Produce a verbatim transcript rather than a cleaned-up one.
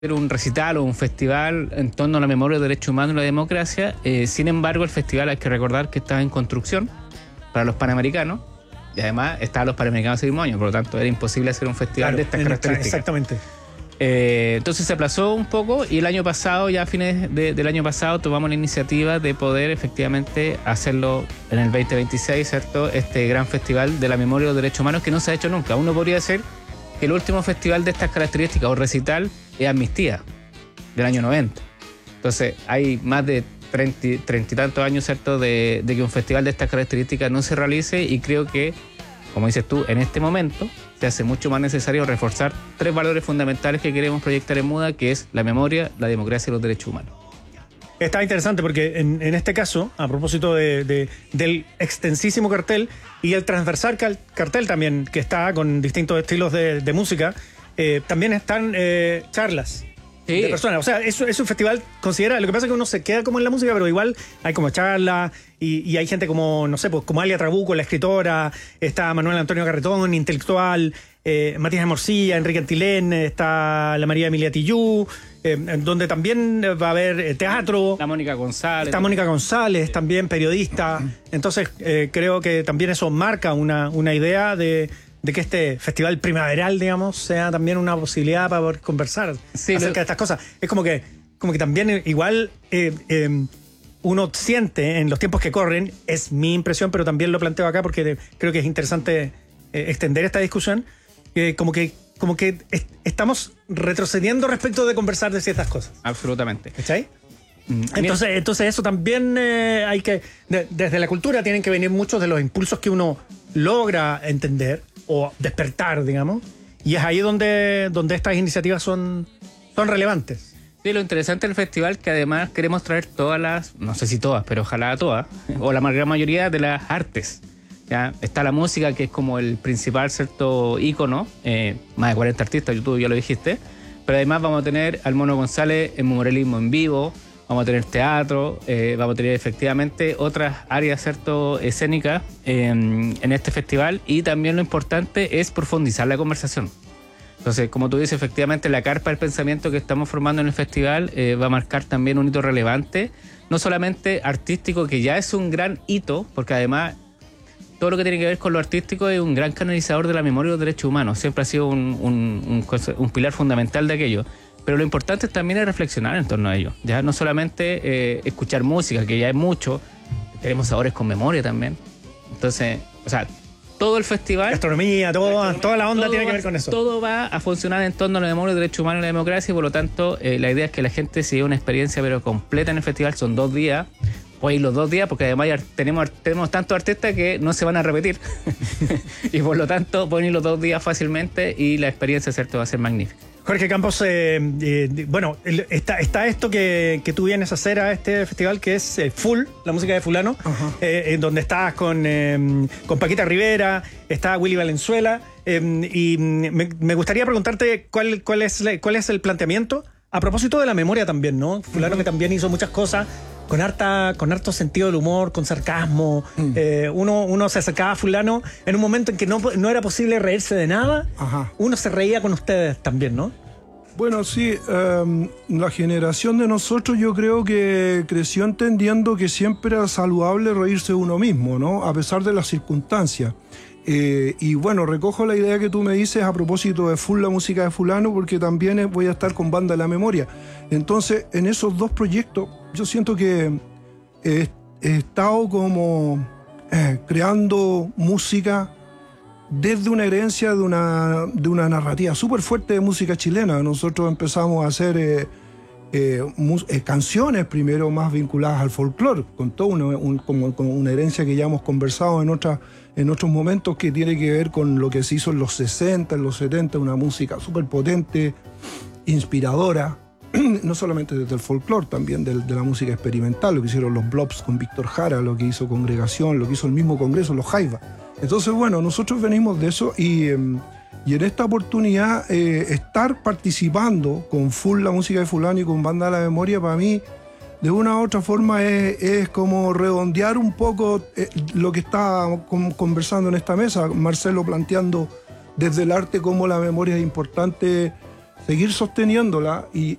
un recital o un festival en torno a la memoria, los derechos humanos y la democracia. Eh, sin embargo, el festival hay que recordar que estaba en construcción para los Panamericanos y además estaban los Panamericanos ese mismo año, por lo tanto era imposible hacer un festival, claro, de estas características. Exactamente. Eh, entonces se aplazó un poco y el año pasado, ya a fines de, del año pasado, tomamos la iniciativa de poder efectivamente hacerlo en el veinte veintiséis, ¿cierto? Este gran festival de la memoria y los derechos humanos que no se ha hecho nunca. Uno podría decir que el último festival de estas características o recital es Amnistía, del año noventa. Entonces hay más de treinta, treinta y tantos años, ¿cierto?, de, de que un festival de estas características no se realice, y creo que, como dices tú, en este momento se hace mucho más necesario reforzar tres valores fundamentales que queremos proyectar en Muda, que es la memoria, la democracia y los derechos humanos. Está interesante porque en, en este caso, a propósito de, de, del extensísimo cartel y el transversal cartel también, que está con distintos estilos de, de música, eh, también están eh, charlas. Sí. De personas. O sea, es, es un festival, considera, lo que pasa es que uno se queda como en la música, pero igual hay como charlas y, y hay gente como, no sé, pues como Alia Trabuco, la escritora, está Manuel Antonio Carretón, intelectual, eh, Matías Morcilla, Enrique Antilén, está la María Emilia Tillú, eh, donde también va a haber eh, teatro. La Mónica González. Está Mónica González, sí, también periodista. Entonces, eh, creo que también eso marca una, una idea de... de que este festival primaveral, digamos, sea también una posibilidad para poder conversar, sí, acerca lo... de estas cosas. Es como que, como que también igual eh, eh, uno siente en los tiempos que corren, es mi impresión, pero también lo planteo acá porque creo que es interesante eh, extender esta discusión, eh, como que, como que est estamos retrocediendo respecto de conversar de ciertas cosas. Absolutamente. ¿Cachai? Entonces, entonces eso también eh, hay que, de, desde la cultura tienen que venir muchos de los impulsos que uno logra entender o despertar, digamos, y es ahí donde, donde estas iniciativas son, son relevantes. Sí, lo interesante del festival que además queremos traer todas las, no sé si todas, pero ojalá todas, o la gran mayoría de las artes. ¿Ya? Está la música, que es como el principal, cierto, ícono, eh, más de cuarenta artistas, YouTube, ya lo dijiste, pero además vamos a tener al Mono González en muralismo en vivo, vamos a tener teatro, eh, vamos a tener efectivamente otras áreas, ¿cierto?, escénicas eh, en este festival, y también lo importante es profundizar la conversación. Entonces, como tú dices, efectivamente la carpa del pensamiento que estamos formando en el festival eh, va a marcar también un hito relevante, no solamente artístico, que ya es un gran hito, porque además todo lo que tiene que ver con lo artístico es un gran canalizador de la memoria y los derechos humanos, siempre ha sido un, un, un, un pilar fundamental de aquello. Pero lo importante también es reflexionar en torno a ello. Ya no solamente eh, escuchar música, que ya es mucho, tenemos sabores con memoria también. Entonces, o sea, todo el festival... Gastronomía, todo, gastronomía, toda la onda tiene que ver va, con eso. Todo va a funcionar en torno a la memoria, los derechos humanos y la democracia, y por lo tanto, eh, la idea es que la gente se lleve una experiencia pero completa en el festival. Son dos días, puede ir los dos días, porque además ya tenemos, tenemos tantos artistas que no se van a repetir. Y por lo tanto, pueden ir los dos días fácilmente y la experiencia, ¿cierto?, va a ser magnífica. Jorge Campos, eh, eh, bueno, está, está esto que, que tú vienes a hacer a este festival, que es eh, Full, la música de fulano, uh-huh. eh, en donde estás con, eh, con Paquita Rivera, está Willy Valenzuela, eh, y me, me gustaría preguntarte cuál, cuál, es, cuál es el planteamiento a propósito de la memoria también, ¿no? Fulano uh-huh. que también hizo muchas cosas con harta, con harto sentido del humor, con sarcasmo. Mm. Eh, uno, uno se acercaba a fulano en un momento en que no, no era posible reírse de nada. Ajá. Uno se reía con ustedes también, ¿no? Bueno, sí, um, la generación de nosotros yo creo que creció entendiendo que siempre era saludable reírse de uno mismo, ¿no? A pesar de las circunstancias. Eh, y bueno, recojo la idea que tú me dices a propósito de Full, la música de fulano, porque también voy a estar con Banda de la Memoria. Entonces, en esos dos proyectos, yo siento que he, he estado como eh, creando música desde una herencia de una, de una narrativa súper fuerte de música chilena. Nosotros empezamos a hacer eh, eh, mus, eh, canciones primero más vinculadas al folclore, con toda una, un, como, con una herencia que ya hemos conversado en, otra, en otros momentos, que tiene que ver con lo que se hizo en los sesenta, en los setenta, una música súper potente, inspiradora, no solamente desde el folclore, también de, de la música experimental, lo que hicieron los Blobs con Víctor Jara, lo que hizo Congregación, lo que hizo el mismo Congreso, los Jaivas. Entonces, bueno, nosotros venimos de eso y, eh, y en esta oportunidad eh, estar participando con Full, la música de fulano, y con Banda de la Memoria, para mí, de una u otra forma, es, es como redondear un poco eh, lo que está conversando en esta mesa, Marcelo planteando desde el arte cómo la memoria es importante seguir sosteniéndola y